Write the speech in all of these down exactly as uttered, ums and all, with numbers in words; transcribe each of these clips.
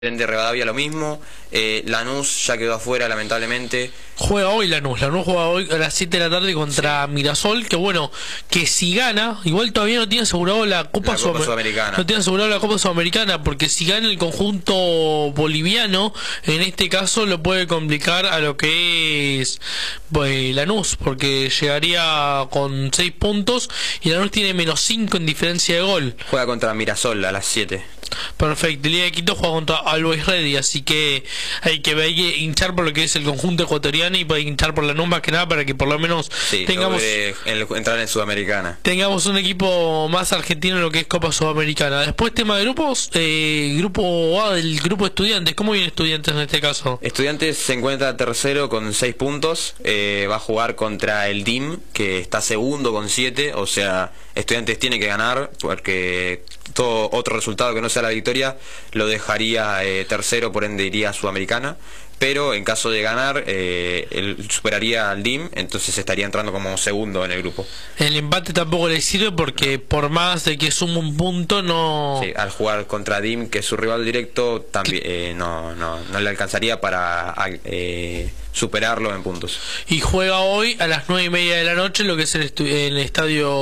De Rivadavia lo mismo, eh, Lanús ya quedó afuera lamentablemente. Juega hoy Lanús, Lanús juega hoy a las siete de la tarde contra sí. Mirasol, que bueno, que si gana, igual todavía no tiene asegurado la Copa, la Copa Sud Sudamericana. No tiene asegurado la Copa Sudamericana, porque si gana el conjunto boliviano, en este caso lo puede complicar a lo que es pues, Lanús, porque llegaría con seis puntos y Lanús tiene menos cinco en diferencia de gol. Juega contra Mirasol a las siete. Perfecto, Liga de Quito juega contra Always Ready, así que hay que, hay que hinchar por lo que es el conjunto ecuatoriano y puede hinchar por la Lanús más que nada para que por lo menos sí, tengamos el, entrar en Sudamericana. Tengamos un equipo más argentino en lo que es Copa Sudamericana. Después tema de grupos, eh, grupo A del grupo Estudiantes. ¿Cómo viene Estudiantes en este caso? Estudiantes se encuentra tercero con seis puntos, eh, va a jugar contra el D I M que está segundo con siete, o sea, Estudiantes tiene que ganar porque todo otro resultado que no sea la victoria lo dejaría eh, tercero, por ende iría a Sudamericana, pero en caso de ganar eh, él superaría al D I M, entonces estaría entrando como segundo en el grupo. El empate tampoco le sirve porque por más de que suma un punto no... Sí, al jugar contra D I M, que es su rival directo, también eh, no, no, no le alcanzaría para eh, superarlo en puntos. Y juega hoy a las nueve y media de la noche lo que es el, el estadio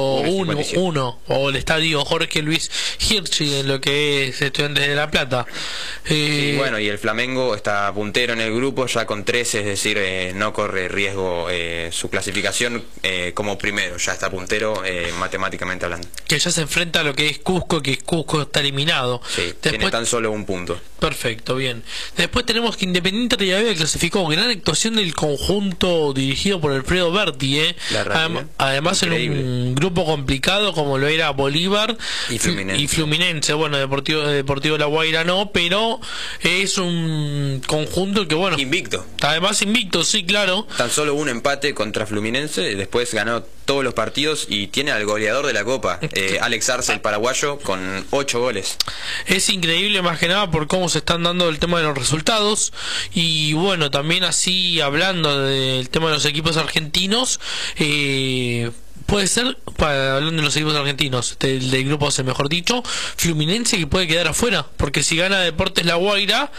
uno o el estadio Jorge Luis Hirschi, en lo que es Estudiantes de La Plata. Eh, sí, bueno, y el Flamengo está puntero en el grupo ya con trece, es decir, eh, no corre riesgo eh, su clasificación eh, como primero, ya está puntero eh, matemáticamente hablando. Que ya se enfrenta a lo que es Cusco, que Cusco está eliminado. Sí, Después... tiene tan solo un punto. Perfecto, bien. Después tenemos que Independiente Rivadavia clasificó, gran actuación del conjunto dirigido por Alfredo Berti, ¿eh? Adem además increíble. En un grupo complicado como lo era Bolívar y Fluminense. y Fluminense. Bueno, Deportivo, Deportivo La Guaira no, pero es un conjunto que bueno, invicto. Además invicto, sí, claro. Tan solo un empate contra Fluminense, después ganó todos los partidos y tiene al goleador de la Copa, eh, Alex Arce, el paraguayo, con ocho goles. Es increíble más que nada por cómo se están dando el tema de los resultados y bueno, también así hablando del tema de los equipos argentinos, eh, puede ser, para, hablando de los equipos argentinos, del, del grupo C, mejor dicho, Fluminense que puede quedar afuera, porque si gana Deportes La Guaira,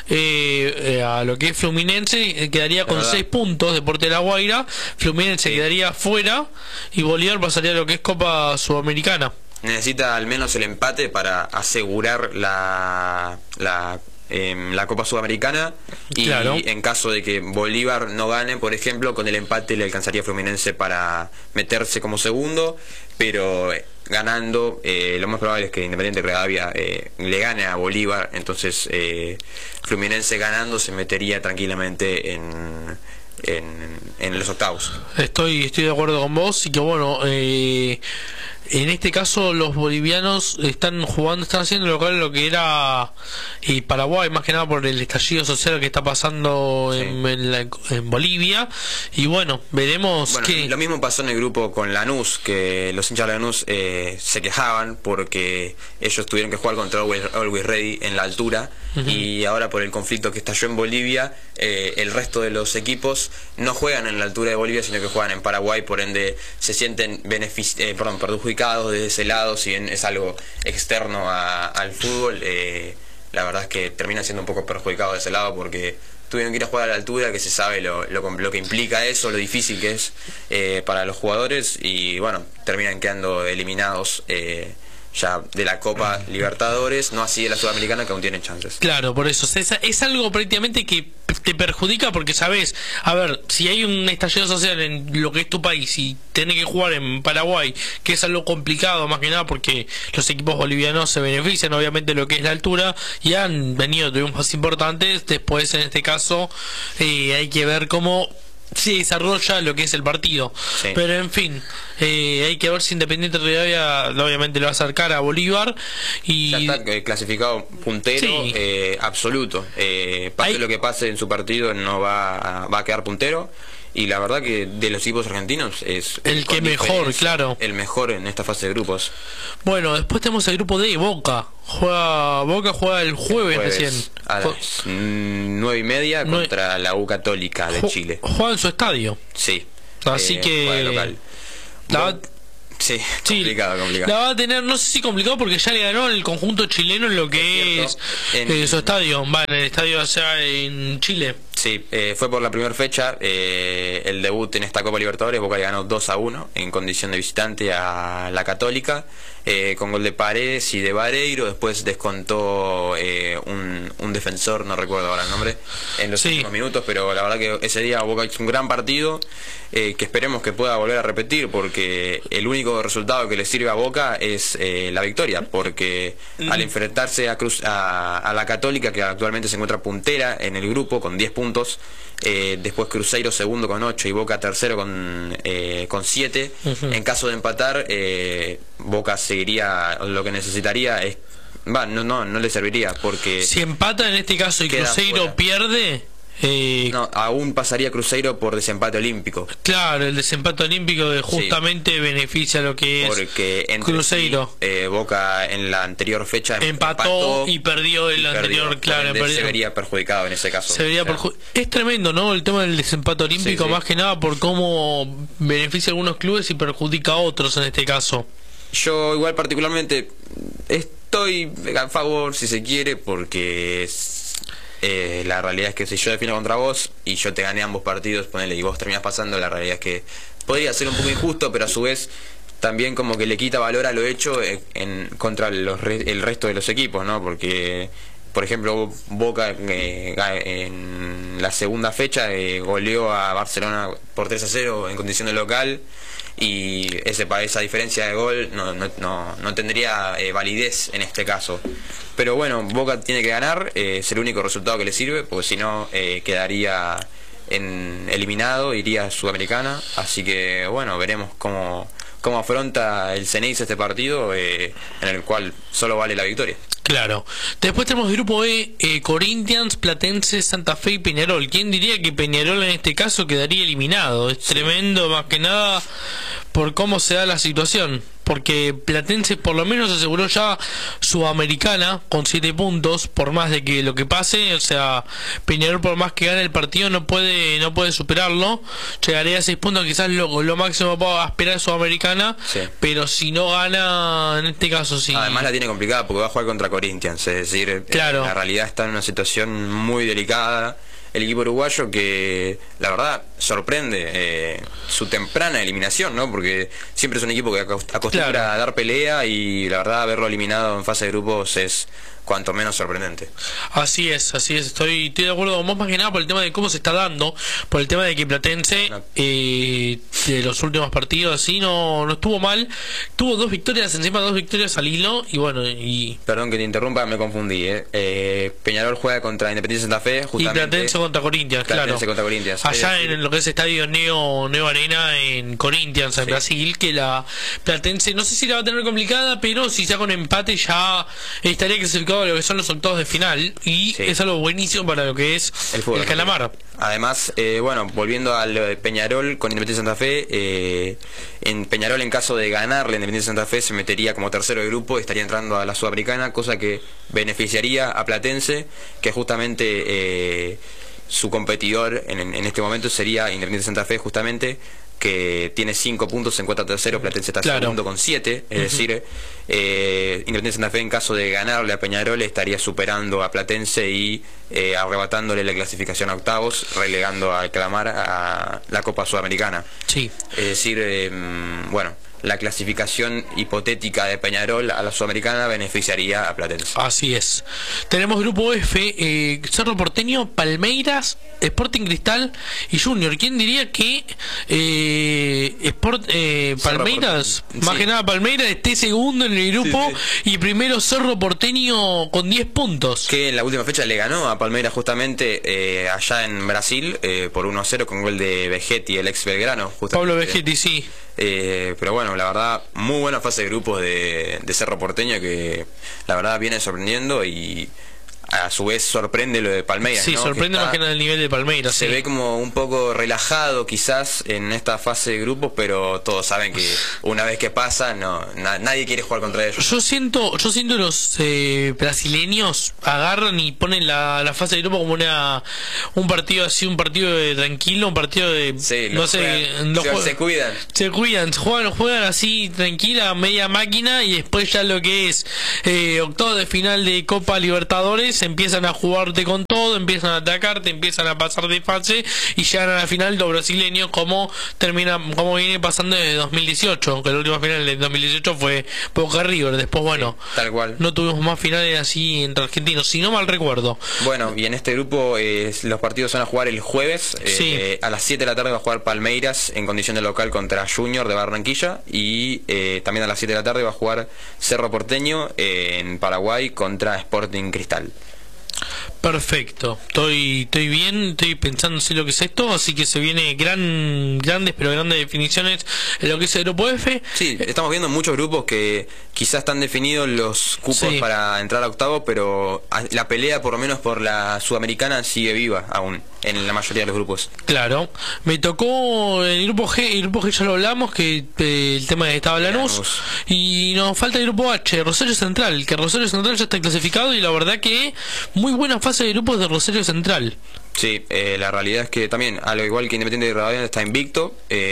eh, eh, a lo que es Fluminense, eh, quedaría con seis puntos, Deportes La Guaira, Fluminense sí. quedaría afuera y Bolívar pasaría a lo que es Copa Sudamericana. Necesita al menos el empate para asegurar la... la Eh, la Copa Sudamericana y claro. En caso de que Bolívar no gane, por ejemplo, con el empate le alcanzaría a Fluminense para meterse como segundo, pero eh, ganando eh, lo más probable es que Independiente Rivadavia eh, le gane a Bolívar, entonces eh, Fluminense ganando se metería tranquilamente en, en, en los octavos. Estoy, estoy de acuerdo con vos y que bueno, eh, en este caso los bolivianos están jugando, están haciendo lo que, lo que era y Paraguay, más que nada por el estallido social que está pasando sí. en, en, la, en Bolivia, y bueno, veremos bueno, que... Lo mismo pasó en el grupo con Lanús, que los hinchas de Lanús eh, se quejaban porque ellos tuvieron que jugar contra Always, Always Ready en la altura, uh-huh. y ahora por el conflicto que estalló en Bolivia, eh, el resto de los equipos no juegan en la altura de Bolivia, sino que juegan en Paraguay, por ende se sienten benefici eh, perdón, perjudicados de ese lado, si bien es algo externo a, al fútbol, eh, la verdad es que termina siendo un poco perjudicado de ese lado porque tuvieron que ir a jugar a la altura, que se sabe lo, lo, lo que implica eso, lo difícil que es eh, para los jugadores, y bueno, terminan quedando eliminados eh, ya de la Copa Libertadores, no así de la Sudamericana, que aún tienen chances. Claro, por eso es, es algo prácticamente que te perjudica porque sabes, a ver, si hay un estallido social en lo que es tu país y tenés que jugar en Paraguay, que es algo complicado más que nada porque los equipos bolivianos se benefician obviamente de lo que es la altura y han venido triunfos importantes, después en este caso eh, hay que ver cómo se desarrolla lo que es el partido, sí. Pero en fin, eh, hay que ver si Independiente Rivadavia obviamente le va a acercar a Bolívar y ya está eh, clasificado puntero, sí. eh, absoluto, eh, pase hay... lo que pase en su partido no va a, va a quedar puntero. Y la verdad que de los equipos argentinos es el que mejor, claro, el mejor en esta fase de grupos. Bueno, después tenemos el grupo D, Boca. Juega, Boca juega el jueves, jueves recién. A las nueve y media nueve... contra la U Católica de Ju Chile. Juega en su estadio. Sí. Así eh, que... local. La... Sí, Sí, complicado, complicado. la va a tener, no sé si complicado porque ya le ganó el conjunto chileno en lo que Es es, cierto. eh, En- su estadio, va en el estadio allá en Chile. Sí, eh, fue por la primera fecha, eh, el debut en esta Copa Libertadores. Boca le ganó dos a uno en condición de visitante a la Católica, eh, con gol de Paredes y de Vareiro. Después descontó eh, un, un defensor, no recuerdo ahora el nombre, en los Sí. últimos minutos, pero la verdad que ese día Boca hizo un gran partido, eh, que esperemos que pueda volver a repetir, porque el único resultado que le sirve a Boca es eh, la victoria, porque al enfrentarse a, Cruz, a, a la Católica, que actualmente se encuentra puntera en el grupo con diez puntos, eh, después Cruzeiro segundo con ocho y Boca tercero con eh, con siete. Ujú. En caso de empatar, eh, Boca seguiría, lo que necesitaría es, va, no, no, no le serviría, porque Si empata en este caso y Queda Cruzeiro fuera. pierde, eh, no, aún pasaría Cruzeiro por desempate olímpico, claro, el desempate olímpico de justamente beneficia lo que es porque entre Cruzeiro. sí, eh, Boca en la anterior fecha Empató y perdió el y anterior, perdió. claro, Por ende, perdió. se vería perjudicado en ese caso. Se vería O sea, perju- es tremendo, ¿no? El tema del desempate olímpico, Sí, sí. más que nada por cómo beneficia a algunos clubes y perjudica a otros en este caso. Yo igual particularmente estoy a favor, si se quiere, porque es, eh, la realidad es que si yo defino contra vos y yo te gané ambos partidos, ponele, y vos terminás pasando, la realidad es que podría ser un poco injusto, pero a su vez también como que le quita valor a lo hecho eh, en contra los re- el resto de los equipos, ¿no? Porque por ejemplo Boca eh, ga- en la segunda fecha eh, goleó a Barcelona por tres a cero en condición de local, y ese pa- esa diferencia de gol no, no, no, no tendría eh, validez en este caso. Pero bueno, Boca tiene que ganar, eh, es el único resultado que le sirve, porque si no eh, quedaría en eliminado, iría a Sudamericana. Así que bueno, veremos cómo, cómo afronta el Ceneice este partido, eh, en el cual solo vale la victoria. Claro. Después tenemos grupo E, eh, Corinthians, Platense, Santa Fe y Peñarol. ¿Quién diría que Peñarol en este caso quedaría eliminado? Es tremendo, más que nada por cómo se da la situación. Porque Platense por lo menos aseguró ya Sudamericana con siete puntos, por más de que lo que pase, o sea, Peñarol por más que gane el partido no puede no puede superarlo, llegaría a seis puntos, quizás lo, lo máximo para esperar Sudamericana, Sí. pero si no gana, en este caso sí. Además la tiene complicada porque va a jugar contra Corinthians, es decir, eh, Claro. la realidad está en una situación muy delicada. El equipo uruguayo, que la verdad sorprende eh, su temprana eliminación, ¿no? Porque siempre es un equipo que acost- acostumbra Claro. a dar pelea, y la verdad haberlo eliminado en fase de grupos es cuanto menos sorprendente. Así es, así es, estoy, estoy de acuerdo con vos, más que nada por el tema de cómo se está dando, por el tema de que Platense No. eh, de los últimos partidos así no, no estuvo mal, tuvo dos victorias, encima dos victorias al hilo, y bueno, y, Perdón que te interrumpa, me confundí. ¿eh? Eh, Peñarol juega contra Independiente Santa Fe, y justamente. Platense contra Corinthians, claro. Platense contra Corinthians. Allá Es decir, en lo que es estadio Neo, Neo Arena en Corinthians, en Sí. Brasil, que la Platense, no sé si la va a tener complicada, pero si ya con empate ya estaría clasificado a lo que son los octavos de final, y Sí. es algo buenísimo para lo que es el fútbol. el calamar. Además, eh, bueno, volviendo al de Peñarol con Independiente Santa Fe, eh, en Peñarol, en caso de ganarle a Independiente Santa Fe, se metería como tercero de grupo, estaría entrando a la Sudamericana, cosa que beneficiaría a Platense, que justamente eh, su competidor en, en este momento sería Independiente Santa Fe, justamente, que tiene cinco puntos, se encuentra tercero, Platense está Claro. segundo con siete, es decir, eh, Independiente Santa Fe, en caso de ganarle a Peñarol, estaría superando a Platense y eh, arrebatándole la clasificación a octavos, relegando al Calamar a la Copa Sudamericana. Sí. Es decir, eh, bueno, la clasificación hipotética de Peñarol a la Sudamericana beneficiaría a Platense. Así es. Tenemos grupo F, eh, Cerro Porteño, Palmeiras, Sporting Cristal y Junior. ¿Quién diría que eh, Sport, eh, Cerro Palmeiras, Porteño, más sí. que nada Palmeiras, esté segundo en el grupo Sí, y primero Cerro Porteño con diez puntos? Que en la última fecha le ganó a Palmeiras justamente eh, allá en Brasil eh, por uno a cero con gol de Vegetti, el ex Belgrano, justamente. Pablo Vegetti, sí. Eh, pero bueno, la verdad, muy buena fase de grupos de, de Cerro Porteño, que la verdad viene sorprendiendo, y a su vez sorprende lo de Palmeiras. Sí, ¿no? sorprende está, más que nada el nivel de Palmeiras. Se sí. ve como un poco relajado quizás en esta fase de grupos, pero todos saben que una vez que pasa, no na, nadie quiere jugar contra ellos. Yo siento, yo siento los eh, brasileños agarran y ponen la, la fase de grupo como una un partido así, un partido de tranquilo, un partido de sí, no sé, juegan, lo se, juegan, se cuidan. Se cuidan, juegan, juegan así tranquila, media máquina, y después ya lo que es eh, octavo de final de Copa Libertadores empiezan a jugarte con todo, empiezan a atacarte, empiezan a pasar de fase y llegan a la final los brasileños, como termina, como viene pasando desde dos mil dieciocho, aunque la última final de dos mil dieciocho fue Boca River. Después, bueno, sí, tal cual. No tuvimos más finales así entre argentinos, si no mal recuerdo. Bueno, y en este grupo eh, los partidos van a jugar el jueves, eh, sí. a las siete de la tarde va a jugar Palmeiras en condición de local contra Junior de Barranquilla, y eh, también a las siete de la tarde va a jugar Cerro Porteño eh, en Paraguay contra Sporting Cristal. Perfecto, estoy estoy bien, estoy pensando en lo que es esto, así que se viene gran grandes pero grandes definiciones en lo que es el grupo F. Sí, estamos viendo muchos grupos que quizás están definidos los cupos sí. para entrar a octavo, pero la pelea por lo menos por la Sudamericana sigue viva aún en la mayoría de los grupos. Claro, me tocó el grupo G, el grupo G ya lo hablamos, que eh, el tema de estaba Lanús, Lanús, y nos falta el grupo H, Rosario Central, que Rosario Central ya está clasificado, y la verdad que muy buena fase de grupos de Rosario Central. Sí, eh, la realidad es que también, al igual que Independiente de Rivadavia, está invicto.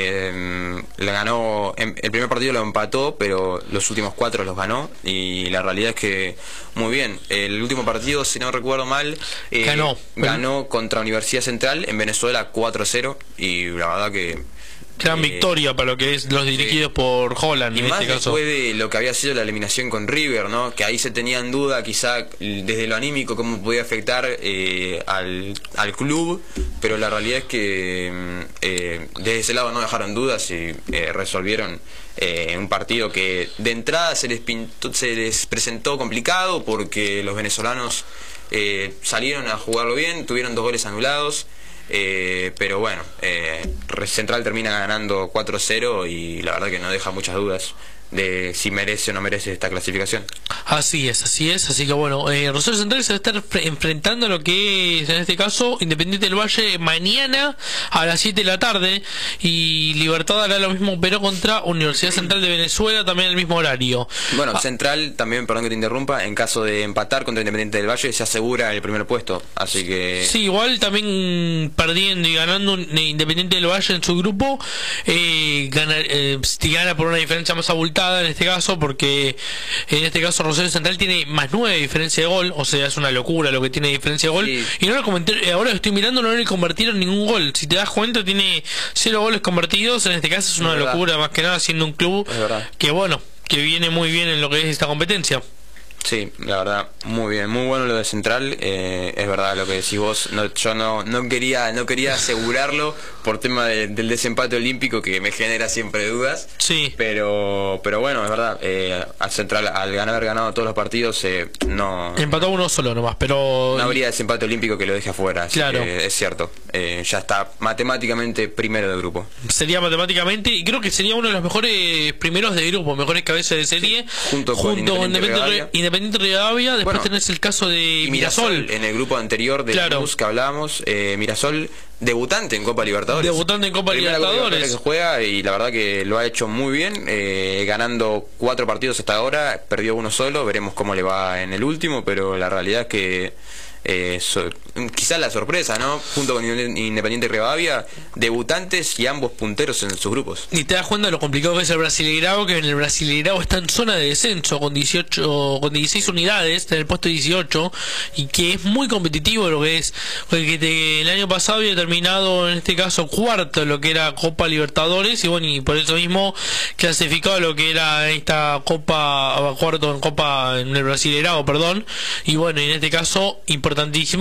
Eh, le ganó, en, el primer partido lo empató, pero los últimos cuatro los ganó. Y la realidad es que, muy bien. El último partido, si no recuerdo mal, eh, ganó. ganó contra Universidad Central en Venezuela cuatro cero. Y la verdad que... gran eh, victoria para lo que es los dirigidos sí. por Holland, y en más este caso. Después de lo que había sido la eliminación con River, ¿no? Que ahí se tenía en duda quizá desde lo anímico cómo podía afectar eh, al, al club, pero la realidad es que eh, desde ese lado no dejaron dudas y eh, resolvieron eh, un partido que de entrada se les, pintó, se les presentó complicado porque los venezolanos eh, salieron a jugarlo bien, tuvieron dos goles anulados. Eh, pero bueno, eh, Central termina ganando cuatro cero y la verdad que no deja muchas dudas de si merece o no merece esta clasificación. Así es, así es, así que bueno, eh, Rosario Central se va a estar enfrentando a lo que es en este caso Independiente del Valle mañana a las siete de la tarde, y Libertad hará lo mismo pero contra Universidad Central de Venezuela también el mismo horario. Bueno, ah. Central también, perdón que te interrumpa, en caso de empatar contra Independiente del Valle se asegura el primer puesto, así que... Sí, igual también perdiendo y ganando Independiente del Valle en su grupo, eh, gana, eh, gana por una diferencia más abultada en este caso, porque en este caso Rosario Central tiene más nueve diferencia de gol, o sea, es una locura lo que tiene diferencia de gol, sí. Y no lo comenté, ahora que estoy mirando no le convirtieron ningún gol, si te das cuenta tiene cero goles convertidos, en este caso es una es locura, más que nada siendo un club que bueno, que viene muy bien en lo que es esta competencia. Sí, la verdad, muy bien, muy bueno lo de Central, eh, es verdad lo que decís vos, no, yo no, no quería no quería asegurarlo por tema de, del desempate olímpico que me genera siempre dudas, sí. pero pero bueno, es verdad, eh, al Central al ganar, haber ganado todos los partidos, eh, no... empató uno solo nomás, pero... no habría desempate olímpico que lo deje afuera, así claro. que es cierto, eh, ya está matemáticamente primero del grupo. Sería matemáticamente, y creo que sería uno de los mejores primeros de grupo, mejores cabezas de serie, sí, junto, junto con Independiente Rivadavia. Independiente Rivadavia, después bueno, tenés el caso de Mirasol. Mirasol en el grupo anterior de claro. Lanús que hablábamos, eh, Mirasol debutante en Copa Libertadores. Debutante en Copa Primera Libertadores. Copa Libertadores que juega y la verdad que lo ha hecho muy bien, eh, ganando cuatro partidos hasta ahora, perdió uno solo, veremos cómo le va en el último, pero la realidad es que eh, so, quizás la sorpresa, ¿no? Junto con Independiente Rivadavia, debutantes y ambos punteros en sus grupos. Y te das cuenta de lo complicado que es el Brasileirao, que en el Brasileirao está en zona de descenso con dieciocho, con dieciséis unidades en el puesto dieciocho, y que es muy competitivo lo que es, porque te, el año pasado había terminado en este caso cuarto en lo que era Copa Libertadores, y bueno, y por eso mismo clasificado a lo que era esta Copa, cuarto en Copa en el Brasileirao, perdón, y bueno, y en este caso importantísimo como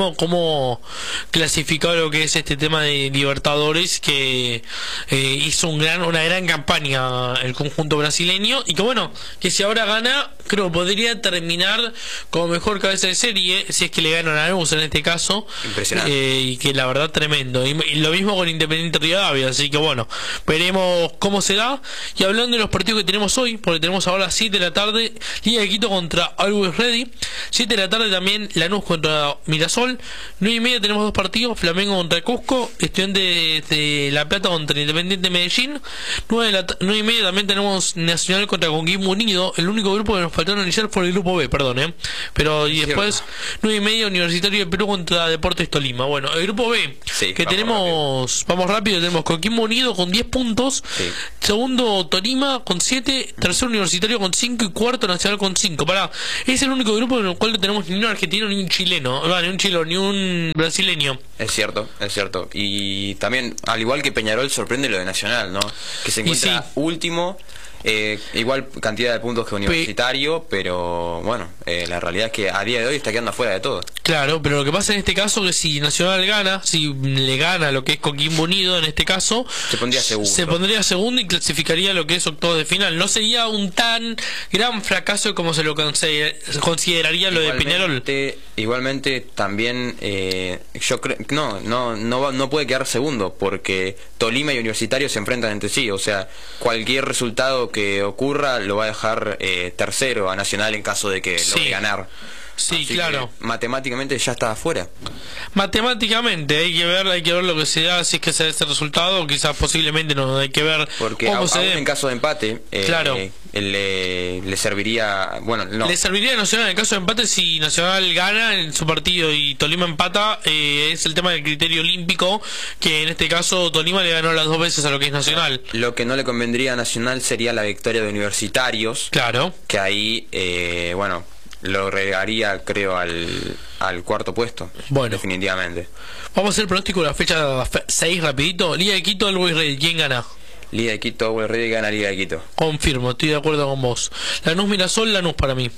último clasificado lo que es este tema de Libertadores, que eh, hizo un gran, una gran campaña el conjunto brasileño, y que bueno, que si ahora gana, creo que podría terminar como mejor cabeza de serie, si es que le ganan a Lanús en este caso. Impresionante. Eh, y que la verdad tremendo, y, y lo mismo con Independiente Rivadavia, así que bueno, veremos cómo será. Y hablando de los partidos que tenemos hoy, porque tenemos ahora siete de la tarde, Liga de Quito contra Always Ready, siete de la tarde también Lanús contra Mirasol, nueve y media tenemos dos partidos, Flamengo contra Cusco, Estudiantes de La Plata contra Independiente Medellín, nueve, de la nueve y media también tenemos Nacional contra Coquimbo Unido. El único grupo que nos faltó analizar fue el grupo B, perdón, eh. pero y después nueve y media Universitario de Perú contra Deportes Tolima. Bueno, el grupo B, sí, que vamos tenemos rápido. vamos rápido, tenemos Coquimbo Unido con diez puntos, sí. Segundo Tolima con siete, tercero Universitario con cinco y cuarto Nacional con cinco. Pará, es el único grupo en el cual no tenemos ni un argentino ni un chileno, no, ni un chileno ni un brasileño. Es cierto, es cierto. Y también, al igual que Peñarol, sorprende lo de Nacional, ¿no? Que se encuentra sí. último. Eh, igual cantidad de puntos que Universitario, pero bueno, eh, la realidad es que a día de hoy está quedando afuera de todo. Claro, pero lo que pasa en este caso es que si Nacional gana, si le gana lo que es Coquimbo Unido en este caso, se pondría segundo. Se pondría segundo y clasificaría lo que es octavos de final. No sería un tan gran fracaso como se lo consideraría lo igualmente, de Peñarol. Igualmente también eh, yo creo no, no, no, no puede quedar segundo porque Tolima y Universitario se enfrentan entre sí, o sea, cualquier resultado que ocurra lo va a dejar eh, tercero a Nacional en caso de que sí. logre ganar. Sí, así claro. Matemáticamente ya está afuera. Matemáticamente hay que ver, hay que ver lo que se da, si es que se da ese resultado, quizás posiblemente no, hay que ver porque cómo a, se aún dé. En caso de empate, eh, claro. eh, le, le serviría, bueno, no. Le serviría a Nacional en caso de empate si Nacional gana en su partido y Tolima empata, eh, es el tema del criterio olímpico, que en este caso Tolima le ganó las dos veces a lo que es Nacional. Lo que no le convendría a Nacional sería la victoria de Universitarios. Claro. Que ahí, eh, bueno, lo regaría creo al, al cuarto puesto. Bueno, definitivamente. Vamos a hacer el pronóstico de la fecha seis rapidito. Liga de Quito, Always Ready, ¿quién gana? Liga de Quito, Always Ready gana Liga de Quito. Confirmo, estoy de acuerdo con vos. Lanús Mirasol, Lanús para mí.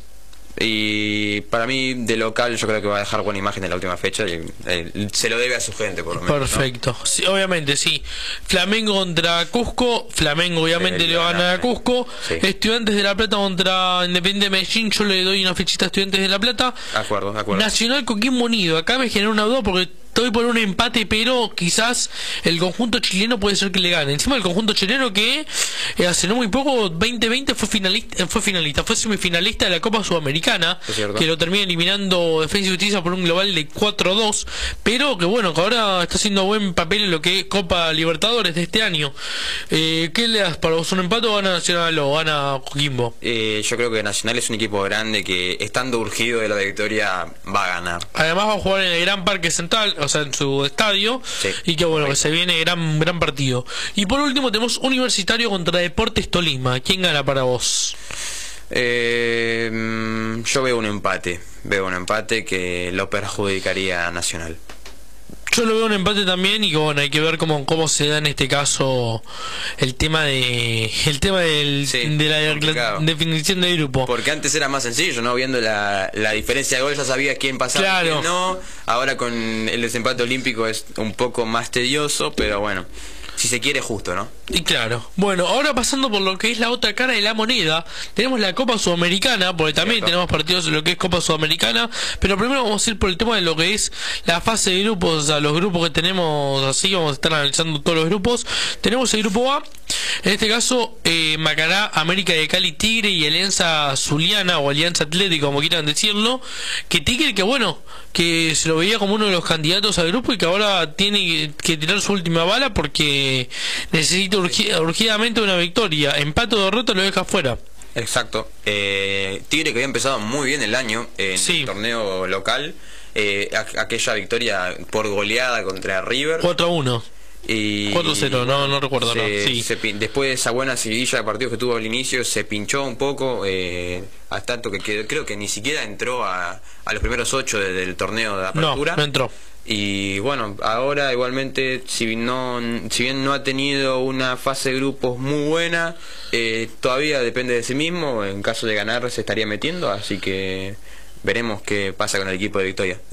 Y para mí, de local, yo creo que va a dejar buena imagen en la última fecha y eh, se lo debe a su gente, por lo menos. Perfecto, ¿no? Sí, obviamente, sí. Flamengo contra Cusco, Flamengo obviamente Debería le va a ganar a Cusco. Sí. Estudiantes de La Plata contra Independiente Medellín, yo le doy una fechita a Estudiantes de La Plata. De acuerdo, de acuerdo. Nacional Coquimbo Unido, acá me genera una duda porque estoy por un empate, pero quizás el conjunto chileno puede ser que le gane. Encima el conjunto chileno que eh, hace no muy poco, veinte veinte, fue finalista, fue finalista, fue semifinalista de la Copa Sudamericana, que lo termina eliminando Defensa y Justicia por un global de cuatro dos, pero que bueno, que ahora está haciendo buen papel en lo que es Copa Libertadores de este año. Eh, ¿Qué le das para vos? ¿Un empate o gana Nacional o gana Coquimbo? Eh, yo creo que Nacional es un equipo grande que, estando urgido de la victoria, va a ganar. Además va a jugar en el Gran Parque Central, o sea, en su estadio, sí, y que bueno, correcto, que se viene gran gran partido. Y por último tenemos Universitario contra Deportes Tolima. ¿Quién gana para vos? Eh, yo veo un empate, veo un empate que lo perjudicaría a Nacional. Yo lo veo un empate también y que bueno, hay que ver cómo cómo se da en este caso el tema de el tema del, sí, de la, la definición del grupo. Porque antes era más sencillo, ¿no? Viendo la, la diferencia de gol ya sabías quién pasaba, claro, y quién no. Ahora con el desempate olímpico es un poco más tedioso, pero bueno, si se quiere justo, ¿no? Y claro. Bueno, ahora pasando por lo que es la otra cara de la moneda, tenemos la Copa Sudamericana, porque también Cierto. tenemos partidos en lo que es Copa Sudamericana, pero primero vamos a ir por el tema de lo que es la fase de grupos, o sea, los grupos que tenemos así, vamos a estar analizando todos los grupos. Tenemos el grupo A, en este caso, eh, Macará, América de Cali, Tigre y Alianza Zuliana o Alianza Atlética, como quieran decirlo, que Tigre, que bueno, que se lo veía como uno de los candidatos al grupo y que ahora tiene que tirar su última bala porque necesita urgidamente una victoria. Empate o derrota lo deja fuera. Exacto. Eh, Tigre, que había empezado muy bien el año en sí. el torneo local, eh, aquella victoria por goleada contra River cuatro a uno y cuatro cero, no, no recuerdo, se, no. Sí. Se, después de esa buena seguidilla de partidos que tuvo al inicio, se pinchó un poco, eh, hasta tanto que quedó, creo que ni siquiera entró a, a los primeros ocho de, del torneo de apertura. No, no entró. Y bueno, ahora igualmente, si no, si bien no ha tenido una fase de grupos muy buena, eh, todavía depende de sí mismo. En caso de ganar se estaría metiendo, así que veremos qué pasa con el equipo de Victoria.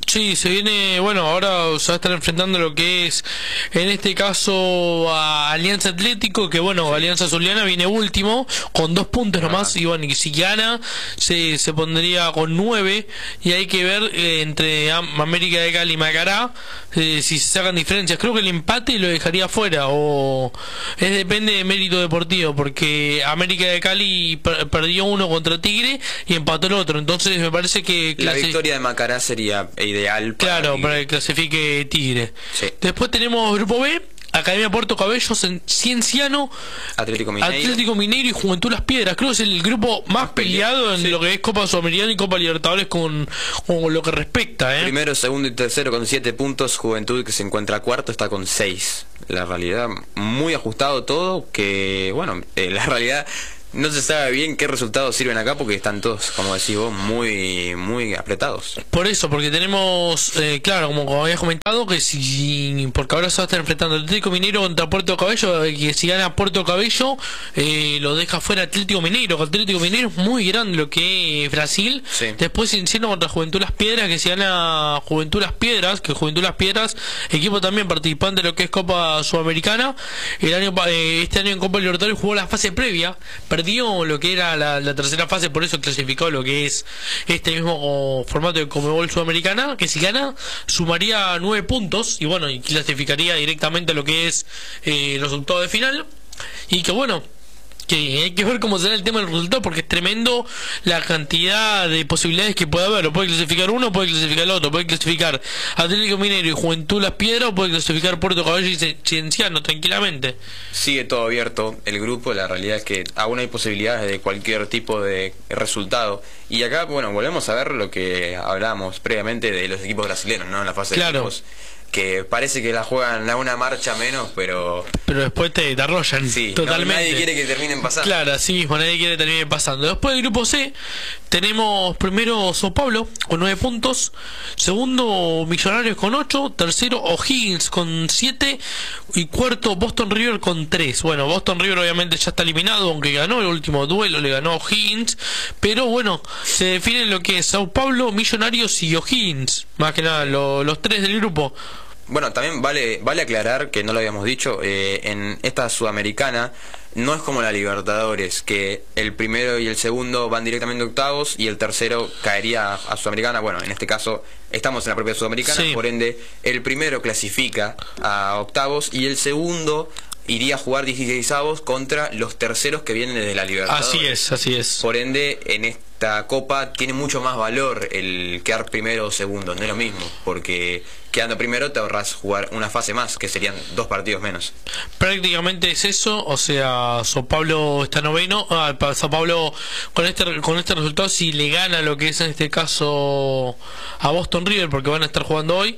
Sí, se viene, bueno, ahora se va a estar enfrentando lo que es, en este caso, a Alianza Atlético, que bueno, sí. Alianza Zuliana viene último, con dos puntos ah. nomás, y bueno, y si gana, se, se pondría con nueve, y hay que ver eh, entre América de Cali y Macará, eh, si se sacan diferencias. Creo que el empate lo dejaría fuera, o es depende de mérito deportivo, porque América de Cali per perdió uno contra Tigre, y empató el otro, entonces me parece que... La victoria de Macará sería ideal para claro, Tigre. para que clasifique Tigre. Sí. Después tenemos Grupo B, Academia Puerto Cabello, Cienciano, Atlético Mineiro. Atlético Mineiro y Juventud Las Piedras. Creo que es el grupo más peleado en sí. lo que es Copa Sudamericana y Copa Libertadores con, con lo que respecta. ¿eh? Primero, segundo y tercero con siete puntos. Juventud, que se encuentra cuarto, está con seis. La realidad, muy ajustado todo, que bueno, eh, la realidad... No se sabe bien qué resultados sirven acá porque están todos, como decís vos, muy muy apretados. Por eso, porque tenemos, eh, claro, como, como habías comentado, que si, porque ahora se va a estar enfrentando Atlético Mineiro contra Puerto Cabello, que si gana Puerto Cabello, eh, lo deja fuera Atlético Mineiro, que Atlético Mineiro es muy grande lo que es Brasil. Sí. Después Cienciano contra Juventud Las Piedras, que si gana Juventud Las Piedras, que Juventud Las Piedras, equipo también participante de lo que es Copa Sudamericana, el año eh, este año en Copa Libertadores jugó la fase previa, perdió lo que era la, la tercera fase, por eso clasificó lo que es este mismo formato de Conmebol Sudamericana, que si gana sumaría nueve puntos y bueno, y clasificaría directamente a lo que es eh, los octavos de final, y que bueno, que hay que ver cómo será el tema del resultado, porque es tremendo la cantidad de posibilidades que puede haber. O puede clasificar uno, puede clasificar el otro, puede clasificar Atlético Mineiro y Juventud Las Piedras, o puede clasificar Puerto Cabello y Cienciano tranquilamente. Sigue todo abierto el grupo, la realidad es que aún hay posibilidades de cualquier tipo de resultado. Y acá, bueno, volvemos a ver lo que hablábamos previamente de los equipos brasileños, ¿no? En la fase claro. de equipos, que parece que la juegan a una marcha menos, pero... Pero después te, te arrollan, sí, totalmente. No, nadie quiere que terminen pasando. Claro, así mismo, nadie quiere que terminen pasando. Después del grupo C, tenemos primero Sao Paulo con nueve puntos, segundo Millonarios con ocho, tercero O'Higgins con siete y cuarto Boston River con tres. Bueno, Boston River obviamente ya está eliminado, aunque ganó el último duelo, le ganó a O'Higgins, pero bueno, se define lo que es Sao Paulo, Millonarios y O'Higgins, más que nada lo, los tres del grupo. Bueno, también vale vale aclarar, que no lo habíamos dicho, eh, en esta Sudamericana no es como la Libertadores, que el primero y el segundo van directamente a octavos y el tercero caería a Sudamericana. Bueno, en este caso estamos en la propia Sudamericana, sí. Por ende el primero clasifica a octavos y el segundo iría a jugar dieciseisavos contra los terceros que vienen desde la Libertadores. Así es, así es. Por ende, en esta Copa tiene mucho más valor el quedar primero o segundo, no es lo mismo, porque quedando primero te ahorras jugar una fase más, que serían dos partidos menos. Prácticamente es eso, o sea, Sao Paulo está noveno, ah, Sao Paulo con este con este resultado, si le gana lo que es en este caso a Boston River, porque van a estar jugando hoy,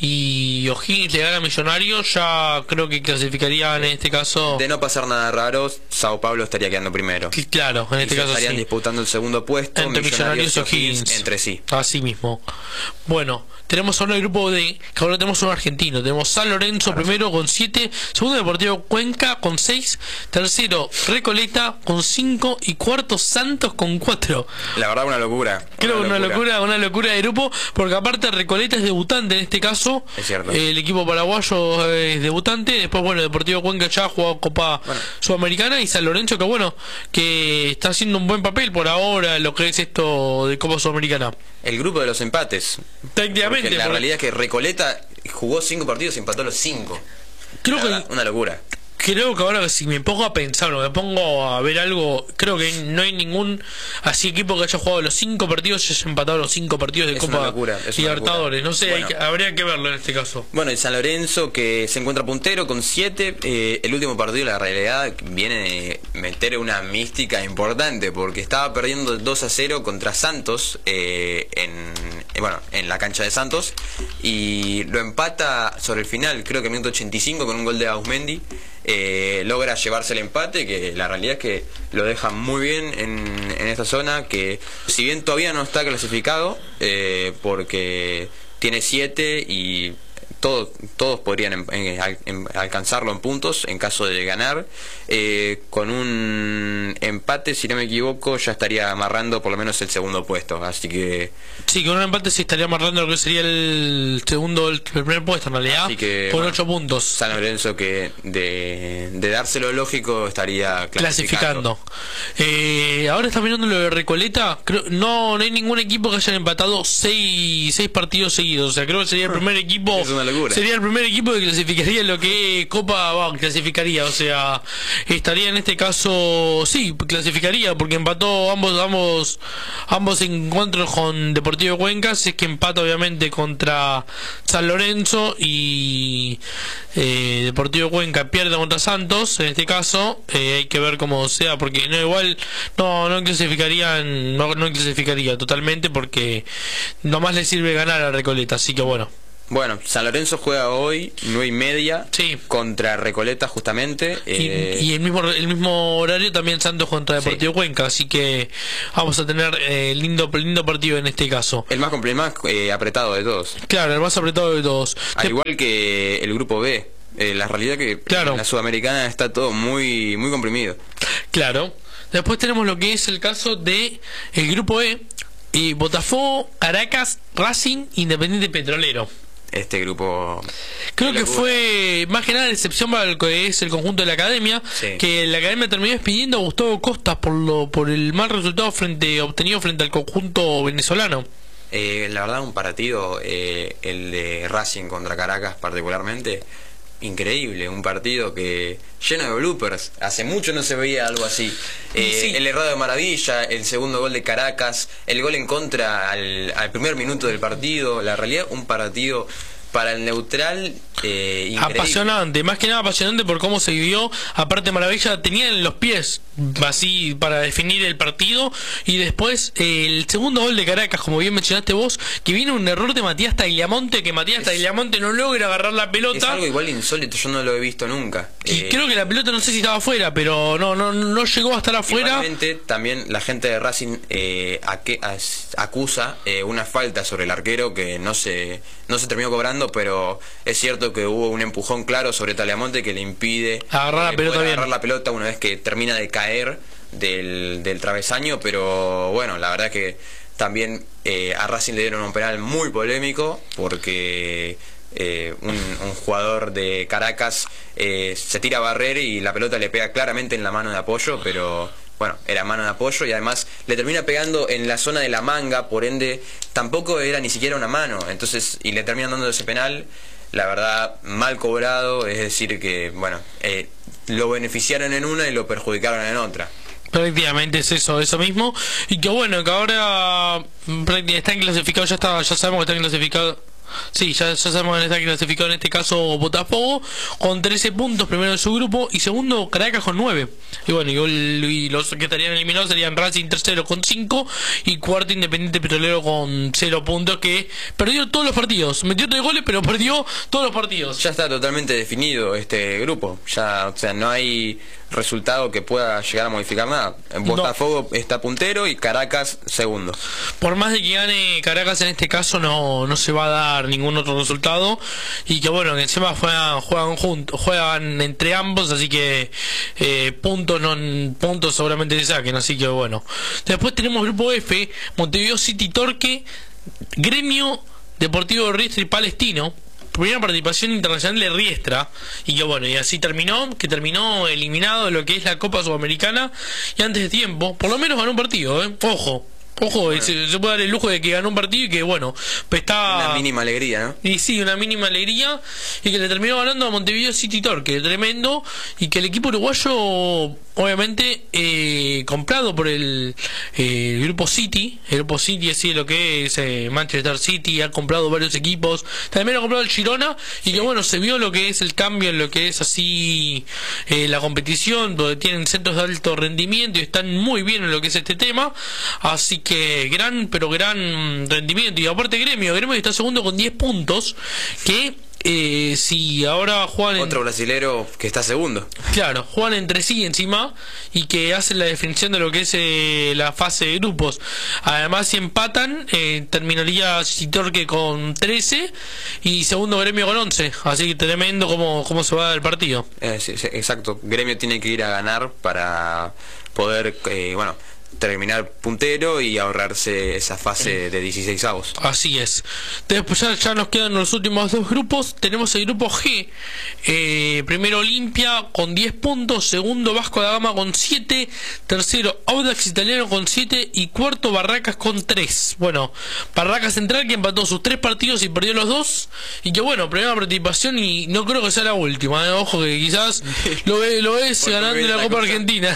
y O'Higgins le gana a Millonarios, ya creo que clasificarían en este caso... De no pasar nada raro, Sao Paulo estaría quedando primero. Claro, en este y caso estarían sí. disputando el segundo puesto, entre Millonarios y O'Higgins entre sí. Así mismo. Bueno, tenemos ahora el grupo de... que ahora tenemos un argentino. Tenemos San Lorenzo claro. primero con siete, segundo Deportivo Cuenca con seis, tercero Recoleta con cinco y cuarto Santos con cuatro. La verdad una locura. Creo una, una locura. locura, una locura de grupo, porque aparte Recoleta es debutante en este caso. Es cierto. El equipo paraguayo es debutante. Después, bueno, Deportivo Cuenca ya ha jugado Copa bueno. Sudamericana, y San Lorenzo que bueno, que está haciendo un buen papel por ahora lo que es esto de Copa Sudamericana. El grupo de los empates. Técnicamente. Porque la porque... realidad es que Recoleta jugó cinco partidos y empató los cinco. Creo que verdad, una locura. Creo que ahora, si me pongo a pensar o me pongo a ver algo, creo que no hay ningún así equipo que haya jugado los cinco partidos y haya empatado los cinco partidos de es Copa una locura, es Libertadores. Una locura. No sé, bueno, hay que, habría que verlo en este caso. Bueno, el San Lorenzo, que se encuentra puntero con siete, eh, el último partido, la realidad, viene de meter una mística importante, porque estaba perdiendo dos a cero contra Santos eh, en, eh, bueno, en la cancha de Santos, y lo empata sobre el final, creo que en minuto ochenta y cinco, con un gol de Ausmendi. Eh, logra llevarse el empate, que la realidad es que lo deja muy bien en, en esta zona, que si bien todavía no está clasificado, eh, porque tiene siete y todos todos podrían en, en, en, alcanzarlo en puntos en caso de ganar. Eh, con un empate, si no me equivoco, ya estaría amarrando por lo menos el segundo puesto, así que sí, con un empate se estaría amarrando lo que sería el segundo, el primer puesto en realidad, así que, con bueno, ocho puntos. San Lorenzo, que de, de dárselo lógico, estaría clasificando, clasificando. Eh, ahora está mirando lo de Recoleta. Creo, no, no hay ningún equipo que hayan empatado seis, seis partidos seguidos. O sea, creo que sería el primer equipo. Es una locura. Sería el primer equipo que clasificaría en lo que Copa va, clasificaría. O sea, estaría en este caso, sí, clasificaría porque empató ambos, ambos, ambos encuentros con Deportivo Cuenca. Si es que empata obviamente contra San Lorenzo y eh, Deportivo Cuenca pierde contra Santos. En este caso, eh, hay que ver cómo sea, porque no igual no no clasificarían, no, no clasificaría totalmente porque nomás le sirve ganar a Recoleta, así que bueno. Bueno, San Lorenzo juega hoy nueve y media, sí, contra Recoleta justamente, eh... y, y el mismo el mismo horario también Santos contra Deportivo sí. Cuenca, así que vamos a tener eh, lindo lindo partido en este caso. El más, el más eh, apretado de todos. Claro, el más apretado de todos. Al igual que el grupo B. Eh, la realidad que claro, en la Sudamericana está todo muy muy comprimido. Claro. Después tenemos lo que es el caso de el grupo E, y Botafogo, Caracas, Racing, Independiente Petrolero. Este grupo creo que fue más que nada la excepción para lo que es el conjunto de la academia, sí, que la academia terminó despidiendo a Gustavo Costas por lo por el mal resultado frente obtenido frente al conjunto venezolano. Eh, la verdad, un partido, eh, el de Racing contra Caracas particularmente, increíble, un partido que lleno de bloopers, hace mucho no se veía algo así. Eh, sí. El errado de Maravilla, el segundo gol de Caracas, el gol en contra al, al primer minuto del partido, la realidad un partido para el neutral eh, increíble. Apasionante, más que nada apasionante por cómo se vivió. Aparte Maravilla tenía en los pies así para definir el partido, y después eh, el segundo gol de Caracas, como bien mencionaste vos, que viene un error de Matías Tagliamonte, que Matías es, Tagliamonte no logra agarrar la pelota. Es algo igual insólito, yo no lo he visto nunca. Y eh, creo que la pelota no sé si estaba afuera, pero no no no llegó a estar afuera. Igualmente también la gente de Racing eh, aque, acusa eh, una falta sobre el arquero que no se no se terminó cobrando, pero es cierto que hubo un empujón claro sobre Tagliamonte que le impide agarrar, la, eh, pelota agarrar la pelota una vez que termina de caer del, del travesaño. Pero bueno, la verdad que también eh, a Racing le dieron un penal muy polémico porque eh, un, un jugador de Caracas eh, se tira a barrer y la pelota le pega claramente en la mano de apoyo, pero bueno, era mano de apoyo, y además le termina pegando en la zona de la manga, por ende tampoco era ni siquiera una mano, entonces, y le terminan dando ese penal. La verdad, mal cobrado, es decir que, bueno, eh, lo beneficiaron en una y lo perjudicaron en otra. Prácticamente es eso, eso mismo, y que bueno, que ahora están clasificados, ya está, ya sabemos que están clasificados. Sí, ya, ya sabemos que está clasificado en este caso Botafogo con trece puntos, primero en su grupo, y segundo Caracas con nueve. Y bueno, y, y los que estarían eliminados serían Racing tercero con cinco y cuarto Independiente Petrolero con cero puntos, que perdió todos los partidos, metió tres goles pero perdió todos los partidos. Ya está totalmente definido este grupo, ya, o sea, no hay resultado que pueda llegar a modificar nada. Botafogo no. está puntero y Caracas segundo. Por más de que gane Caracas en este caso, no no se va a dar ningún otro resultado, y que bueno, que encima juegan juegan juntos, juegan entre ambos, así que eh, puntos no puntos seguramente se saquen, así que bueno. Después tenemos grupo F, Montevideo City Torque, Gremio, Deportivo Riestra y Palestino. Primera participación internacional de Riestra, y que bueno, y así terminó, que terminó eliminado de lo que es la Copa Sudamericana, y antes de tiempo, por lo menos ganó un partido, ¿eh? Ojo. Ojo, bueno. se, se puede dar el lujo de que ganó un partido y que bueno, pues está... Una mínima alegría, ¿no? Y sí, una mínima alegría, y que le terminó ganando a Montevideo City Torque, tremendo, y que el equipo uruguayo, obviamente, eh, comprado por el, eh, el grupo City, el grupo City es lo que es eh, Manchester City, ha comprado varios equipos, también ha comprado el Girona, y sí, que bueno, se vio lo que es el cambio en lo que es así eh, la competición, donde tienen centros de alto rendimiento y están muy bien en lo que es este tema, así que gran, pero gran rendimiento. Y aparte Gremio, Gremio está segundo con diez puntos, que eh, si ahora juegan otro en, brasilero que está segundo. claro, juegan entre sí encima y que hacen la definición de lo que es eh, la fase de grupos. Además, si empatan, eh, terminaría Citorque con trece y segundo Gremio con once. Así que tremendo cómo, cómo se va a dar el partido. Eh, sí, sí, exacto. Gremio tiene que ir a ganar para poder, eh, bueno, terminar puntero y ahorrarse esa fase de dieciséis avos. Así es. Después ya, ya nos quedan los últimos dos grupos. Tenemos el grupo G. Eh, primero Olimpia con diez puntos. Segundo Vasco da Gama con siete. Tercero Audax Italiano con siete. Y cuarto Barracas con tres. Bueno, Barracas Central que empató sus tres partidos y perdió los dos. Y que bueno, primera participación y no creo que sea la última. ¿eh? Ojo que quizás lo, ve, lo ves ganando la Copa cosa. Argentina.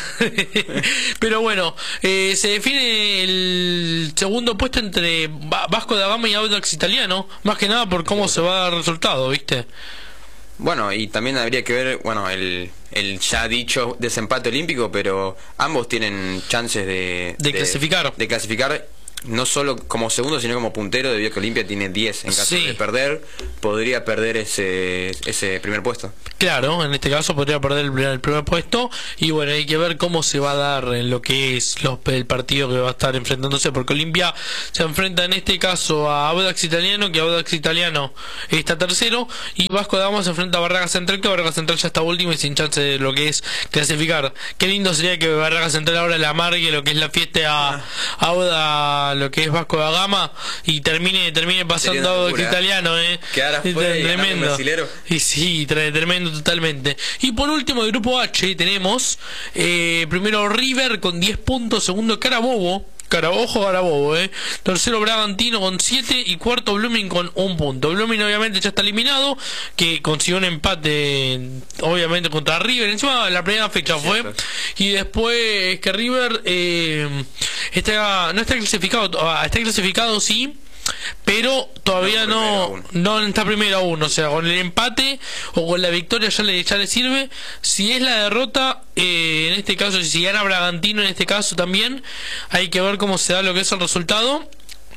Pero bueno, eh, se define el segundo puesto entre Vasco da Gama y Audax Italiano, más que nada por cómo se va a dar el resultado, ¿viste? Bueno, y también habría que ver, bueno, el, el ya dicho desempate olímpico, pero ambos tienen chances de, de, de clasificar. De clasificar. No solo como segundo, sino como puntero, debido a que Olimpia tiene diez. En caso sí. de perder, podría perder ese ese primer puesto. Claro, en este caso podría perder el primer, el primer puesto. Y bueno, hay que ver cómo se va a dar en lo que es los, el partido que va a estar enfrentándose, porque Olimpia se enfrenta en este caso a Audax Italiano, que Audax Italiano está tercero, y Vasco da Gama se enfrenta a Barracas Central, que Barracas Central ya está último y sin chance de lo que es clasificar. Qué lindo sería que Barracas Central ahora le amargue lo que es la fiesta a Audax, lo que es Vasco da Gama, y termine termine pasando Audax Italiano, eh. Quedara fuera y tremendo. Y sí, tremendo totalmente. Y por último, el grupo H tenemos eh, primero River con diez puntos, segundo Carabobo. Carabojo, Carabobo, eh. Tercero Bragantino con siete y cuarto Blooming con un punto. Blooming obviamente ya está eliminado, que consiguió un empate obviamente contra River. Encima la primera fecha fue. Y después que River eh, está, no está clasificado, está clasificado sí, pero todavía no, no está primero aún. O sea, con el empate o con la victoria ya le, ya le sirve. Si es la derrota, eh, en este caso, si gana Bragantino en este caso también, hay que ver cómo se da lo que es el resultado,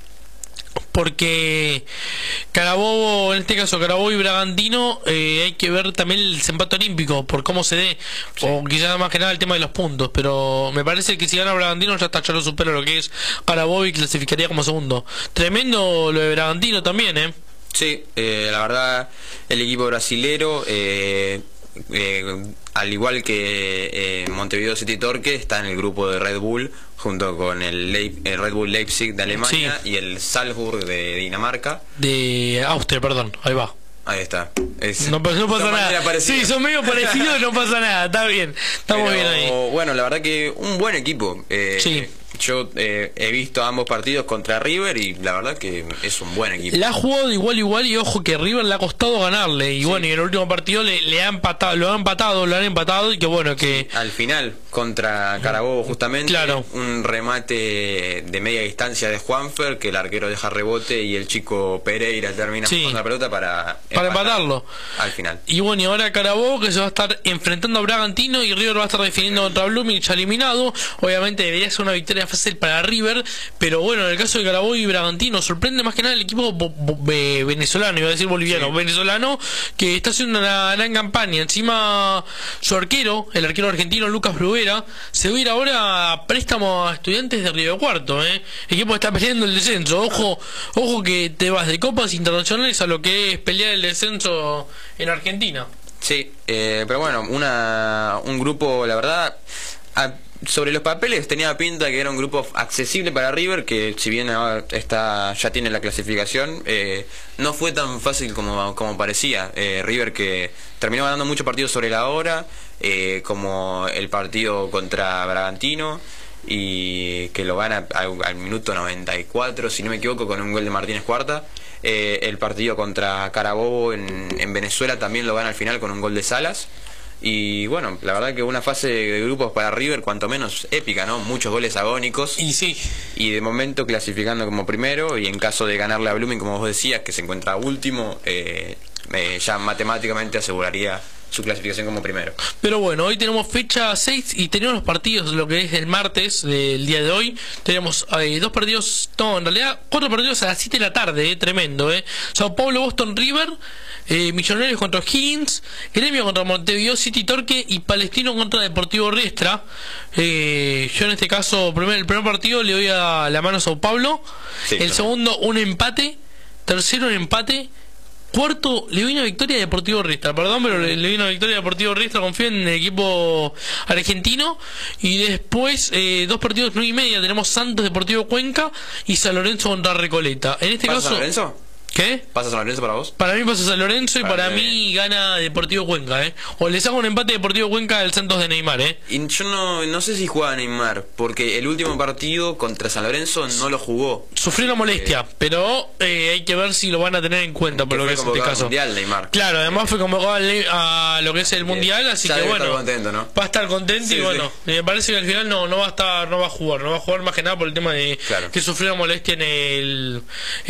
porque Carabobo, en este caso Carabobo y Bragantino, eh, hay que ver también el desempate olímpico por cómo se dé, sí. O quizás más que nada el tema de los puntos, pero me parece que si gana Bragantino ya está, ya lo supera lo que es Carabobo y clasificaría como segundo. Tremendo lo de Bragantino también, eh. Sí, eh, la verdad el equipo brasilero, eh, eh, al igual que eh, Montevideo City Torque, está en el grupo de Red Bull junto con el, Leip el Red Bull Leipzig de Alemania, sí. Y el Salzburg de Dinamarca, de Austria, perdón, ahí va. Ahí está. Es, no, no pasa nada. Sí, son medio parecidos, no pasa nada. Está bien. Estamos Pero, bien ahí. Bueno, la verdad que un buen equipo. Eh, sí. Yo eh, he visto ambos partidos contra River y la verdad que es un buen equipo. La ha jugado de igual a igual y ojo que River le ha costado ganarle. Y sí. Bueno, y en el último partido le, le ha empatado, lo ha empatado, lo han empatado y que bueno que... Sí, al final, contra Carabobo justamente, claro. Un remate de media distancia de Juanfer, que el arquero deja rebote y el chico Pereira termina sí. con la pelota para, para empatarlo al final. Y bueno, y ahora Carabobo que se va a estar enfrentando a Bragantino y River va a estar definiendo contra Blooming ya eliminado. Obviamente debería ser una victoria fácil para River, pero bueno, en el caso de Carabobo y Bragantino sorprende más que nada el equipo venezolano, iba a decir boliviano, sí. venezolano, que está haciendo una gran campaña. Encima su arquero, el arquero argentino Lucas Bruguera, se va a ir ahora a préstamo a Estudiantes de Río Cuarto, eh. El equipo está peleando el descenso, ojo, ojo que te vas de copas internacionales a lo que es pelear el descenso en Argentina. Sí, eh, pero bueno, una un grupo, la verdad, a, sobre los papeles tenía pinta que era un grupo accesible para River, que si bien está, ya tiene la clasificación, eh, no fue tan fácil como, como parecía. Eh, River que terminó ganando muchos partidos sobre la hora, eh, como el partido contra Bragantino, y que lo gana al, al minuto noventa y cuatro, si no me equivoco, con un gol de Martínez Cuarta. Eh, el partido contra Carabobo en, en Venezuela también lo gana al final con un gol de Salas. Y bueno, la verdad que una fase de grupos para River cuanto menos épica, ¿no? Muchos goles agónicos. Y sí. Y de momento clasificando como primero, y en caso de ganarle a Blooming, como vos decías, que se encuentra último, eh, eh, ya matemáticamente aseguraría su clasificación como primero. Pero bueno, hoy tenemos fecha seis y tenemos los partidos, lo que es el martes del día de hoy. Tenemos eh, dos partidos, no, en realidad cuatro partidos a las siete de la tarde, eh, tremendo, eh. Sao Paulo, Boston River, eh, Millonarios contra Higgins, Gremio contra Montevideo City Torque y Palestino contra Deportivo Riestra. Eh, yo en este caso, primer, el primer partido le doy a la mano a Sao Paulo, Sí, el claro. segundo un empate, tercero un empate, cuarto le doy una victoria a Deportivo Riestra, perdón, pero le, le doy una victoria a Deportivo Riestra, confío en el equipo argentino. Y después, eh, dos partidos nueve y media, tenemos Santos Deportivo Cuenca y San Lorenzo contra Recoleta. En este ¿Pasa caso... San Lorenzo? ¿Qué? ¿Pasa San Lorenzo para vos? Para mí pasa San Lorenzo y Para para mí. mí gana Deportivo Cuenca, ¿eh? O le saco un empate a Deportivo Cuenca al Santos de Neymar, ¿eh? Y yo no, no sé si juega Neymar, porque el último partido contra San Lorenzo no lo jugó. Sufrió una molestia, pero eh, hay que ver si lo van a tener en cuenta por Que lo que fue es este convocado al caso. Mundial, Neymar. Claro, además fue convocado al- a lo que es el Mundial, así ya que debe bueno, estar contento, ¿no? va a estar contento. Sí, Y bueno, me parece que al final no, no va a estar, no va a jugar, no va a jugar más que nada por el tema de Claro. que sufrió una molestia en el,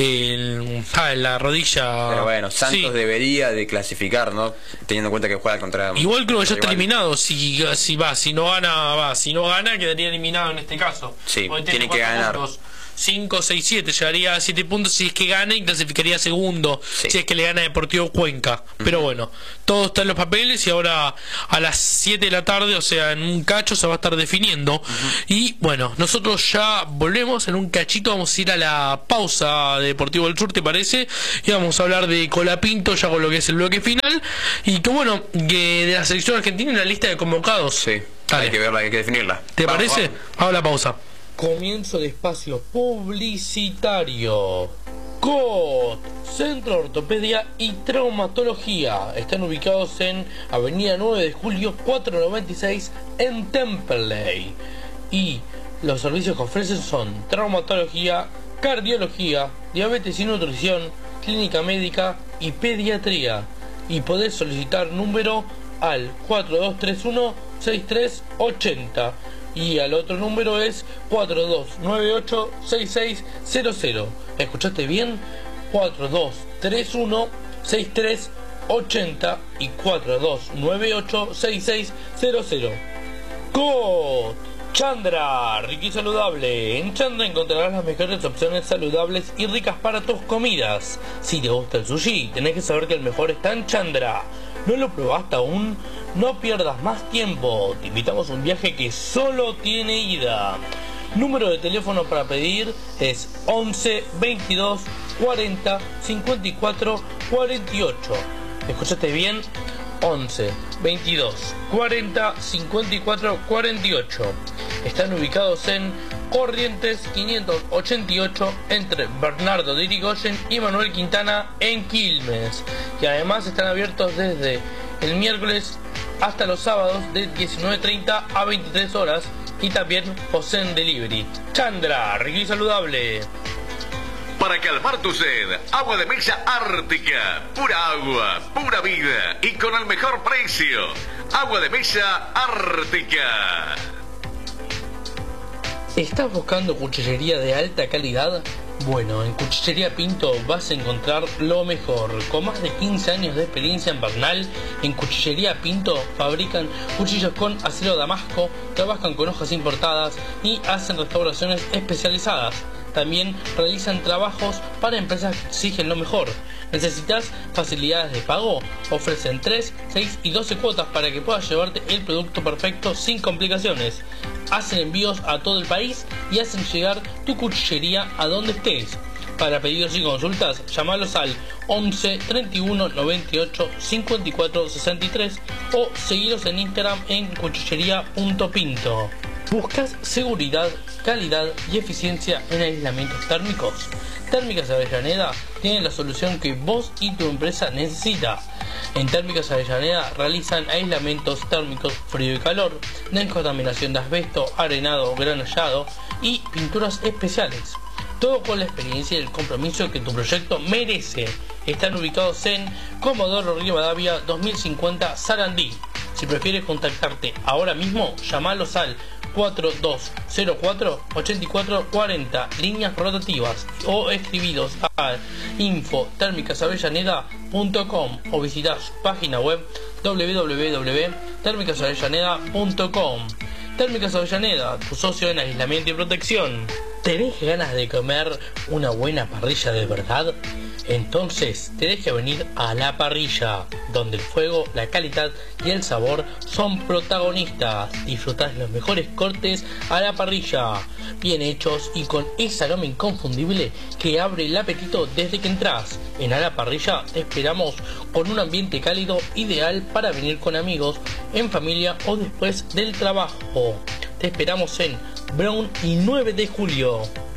el- ah, en la rodilla. Pero bueno, Santos Sí. debería de clasificar, ¿no? Teniendo en cuenta que juega contra... Igual creo que ya está rival. eliminado. Si, si va, si no gana, va. Si no gana, quedaría eliminado en este caso. Sí, Porque tiene que cuatro ganar. puntos. cinco, seis, siete, llegaría a siete puntos si es que gana y clasificaría segundo, Sí. si es que le gana Deportivo Cuenca. Pero bueno, todo está en los papeles y ahora a las siete de la tarde, o sea, en un cacho se va a estar definiendo. Y bueno, nosotros ya volvemos en un cachito, vamos a ir a la pausa de Deportivo del Sur, ¿te parece? Y vamos a hablar de Colapinto ya con lo que es el bloque final. Y que bueno, que de la selección argentina en la lista de convocados. Sí, Dale. hay que verla, hay que definirla. ¿Te Vamos, parece? vamos. Hago la pausa. Comienzo de espacio publicitario. C O T, Centro de Ortopedia y Traumatología. Están ubicados en Avenida nueve de Julio cuatrocientos noventa y seis en Temperley. Y los servicios que ofrecen son traumatología, cardiología, diabetes y nutrición, clínica médica y pediatría. Y podés solicitar número al cuatro dos tres uno seis tres ocho cero y al otro número es cuatro dos nueve ocho seis seis cero cero. ¿Escuchaste bien? cuatro dos tres uno seis tres ocho cero y cuatro dos nueve ocho seis seis cero cero. C O T Chandra, rico y saludable. En Chandra encontrarás las mejores opciones saludables y ricas para tus comidas. Si te gusta el sushi, tenés que saber que el mejor está en Chandra. ¿No lo probaste aún? No pierdas más tiempo. Te invitamos a un viaje que solo tiene ida. Número de teléfono para pedir es once veintidós cuarenta cincuenta y cuatro cuarenta y ocho. ¿Escuchaste bien? once veintidós cuarenta cincuenta y cuatro cuarenta y ocho. Están ubicados en Corrientes quinientos ochenta y ocho entre Bernardo de Irigoyen y Manuel Quintana en Quilmes. Y además están abiertos desde el miércoles hasta los sábados de diecinueve treinta a veintitrés horas y también poseen delivery. Chandra, rico y saludable. Para calmar tu sed, agua de mesa Ártica, pura agua, pura vida y con el mejor precio. Agua de mesa Ártica. ¿Estás buscando cuchillería de alta calidad? Bueno, en Cuchillería Pinto vas a encontrar lo mejor. Con más de quince años de experiencia en Bernal, en Cuchillería Pinto fabrican cuchillos con acero damasco, trabajan con hojas importadas y hacen restauraciones especializadas. También realizan trabajos para empresas que exigen lo mejor. ¿Necesitas facilidades de pago? Ofrecen tres, seis y doce cuotas para que puedas llevarte el producto perfecto sin complicaciones. Hacen envíos a todo el país y hacen llegar tu cuchillería a donde estés. Para pedidos y consultas, llamalos al once treinta y uno noventa y ocho cincuenta y cuatro sesenta y tres o seguiros en Instagram en cuchillería punto pinto. ¿Buscas seguridad, calidad y eficiencia en aislamientos térmicos? Térmicas Avellaneda tiene la solución que vos y tu empresa necesita. En Térmicas Avellaneda realizan aislamientos térmicos frío y calor, descontaminación de asbesto, arenado, granallado y pinturas especiales. Todo con la experiencia y el compromiso que tu proyecto merece. Están ubicados en Comodoro Rivadavia dos mil cincuenta Sarandí. Si prefieres contactarte ahora mismo, llamalos al cuatro dos cero cuatro ocho cuatro cuatro cero, líneas rotativas, o escribidos a info térmicas avellaneda punto com o visitar su página web w w w punto térmicas avellaneda punto com. Térmicas Avellaneda, tu socio en aislamiento y protección. ¿Tenés ganas de comer una buena parrilla de verdad? Entonces tenés que venir a La Parrilla, donde el fuego, la calidad y el sabor son protagonistas. Disfrutás de los mejores cortes a la parrilla, bien hechos y con ese aroma inconfundible que abre el apetito desde que entras. En A La Parrilla te esperamos con un ambiente cálido ideal para venir con amigos, en familia o después del trabajo. Te esperamos en Brown y nueve de julio.